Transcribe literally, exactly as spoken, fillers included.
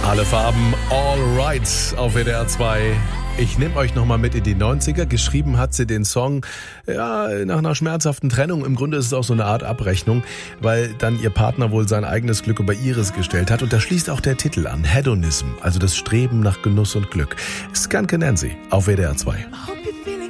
Alle Farben, all right auf W D R zwei. Ich nehme euch nochmal mit in die neunziger. Geschrieben hat sie den Song ja nach einer schmerzhaften Trennung. Im Grunde ist es auch so eine Art Abrechnung, weil dann ihr Partner wohl sein eigenes Glück über ihres gestellt hat. Und da schließt auch der Titel an, Hedonism, also das Streben nach Genuss und Glück. Skanke Nancy auf W D R zwei.